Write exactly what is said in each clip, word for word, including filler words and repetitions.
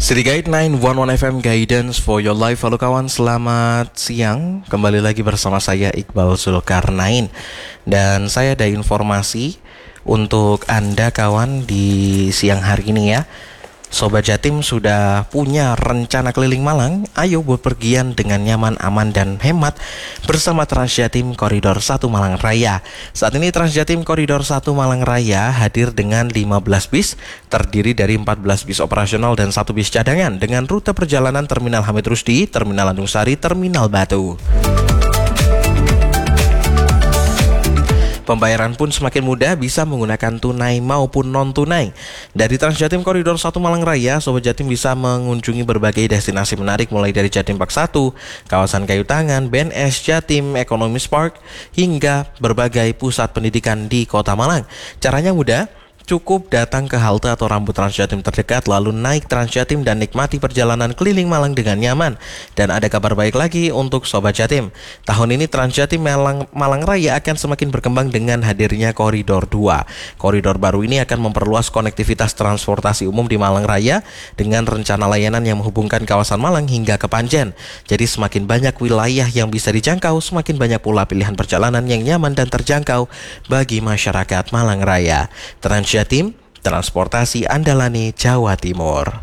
City Guide sembilan satu satu F M Guidance for your life. Halo kawan, selamat siang. Kembali lagi bersama saya Iqbal Zulkarnain. Dan saya ada informasi untuk Anda kawan di siang hari ini ya. Sobat Jatim sudah punya rencana keliling Malang. Ayo bepergian dengan nyaman, aman, dan hemat bersama Transjatim Koridor satu Malang Raya. Saat ini Transjatim Koridor satu Malang Raya hadir dengan lima belas bis, terdiri dari empat belas bis operasional dan satu bis cadangan dengan rute perjalanan Terminal Hamid Rusdi, Terminal Landung Sari, Terminal Batu. Pembayaran pun semakin mudah, bisa menggunakan tunai maupun non-tunai. Dari Transjatim Koridor satu Malang Raya, Sobat Jatim bisa mengunjungi berbagai destinasi menarik mulai dari Jatim Park satu, kawasan Kayu Tangan, B N S, Jatim Economies Park, hingga berbagai pusat pendidikan di Kota Malang. Caranya mudah. Cukup datang ke halte atau rambut Transjatim terdekat, lalu naik Transjatim dan nikmati perjalanan keliling Malang dengan nyaman. Dan ada kabar baik lagi untuk Sobat Jatim. Tahun ini Transjatim Malang, Malang Raya akan semakin berkembang dengan hadirnya Koridor dua. Koridor baru ini akan memperluas konektivitas transportasi umum di Malang Raya dengan rencana layanan yang menghubungkan kawasan Malang hingga ke Panjen. Jadi semakin banyak wilayah yang bisa dijangkau, semakin banyak pula pilihan perjalanan yang nyaman dan terjangkau bagi masyarakat Malang Raya. Transjatim Jatim, transportasi andalane Jawa Timur.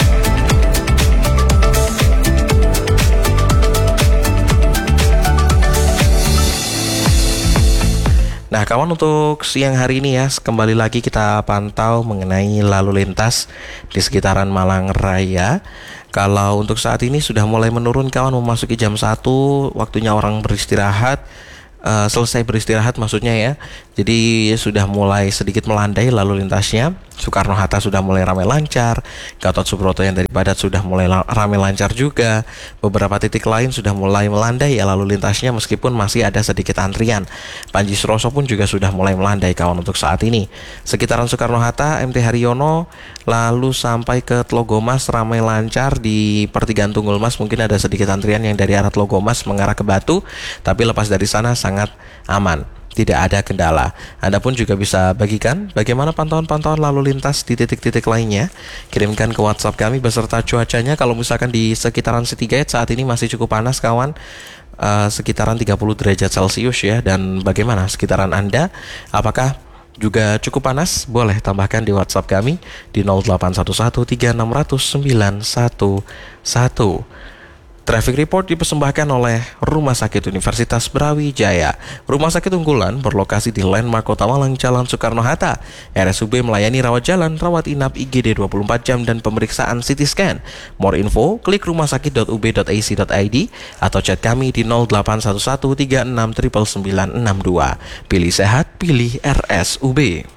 Nah kawan, untuk siang hari ini ya, kembali lagi kita pantau mengenai lalu lintas di sekitaran Malang Raya. Kalau untuk saat ini sudah mulai menurun kawan, memasuki jam satu, waktunya orang beristirahat. Uh, selesai beristirahat maksudnya ya. Jadi sudah mulai sedikit melandai lalu lintasnya. Soekarno-Hatta sudah mulai ramai lancar. Gatot Subroto yang dari Padat sudah mulai la- ramai lancar juga. Beberapa titik lain sudah mulai melandai ya lalu lintasnya, meskipun masih ada sedikit antrian. Panji Suroso pun juga sudah mulai melandai kawan untuk saat ini. Sekitaran Soekarno-Hatta, M T Haryono, lalu sampai ke Tlogomas ramai lancar. Di pertigaan Tunggul Mas mungkin ada sedikit antrian yang dari arah Tlogomas mengarah ke Batu, tapi lepas dari sana sangat aman, tidak ada kendala. Anda pun juga bisa bagikan bagaimana pantauan-pantauan lalu lintas di titik-titik lainnya. Kirimkan ke WhatsApp kami beserta cuacanya. Kalau misalkan di sekitaran City Guide saat ini masih cukup panas kawan, uh, sekitaran tiga puluh derajat Celcius ya. Dan bagaimana sekitaran Anda? Apakah juga cukup panas? Boleh tambahkan di WhatsApp kami di nol delapan satu satu tiga enam nol nol sembilan satu satu. Traffic Report dipersembahkan oleh Rumah Sakit Universitas Brawijaya. Rumah sakit unggulan berlokasi di Landmark Kota Malang, Jalan Soekarno-Hatta. R S U B melayani rawat jalan, rawat inap, I G D dua puluh empat jam, dan pemeriksaan C T scan. More info, klik rumahsakit dot u b dot a c dot i d atau chat kami di nol delapan satu satu tiga enam sembilan sembilan enam dua. Pilih sehat, pilih R S U B.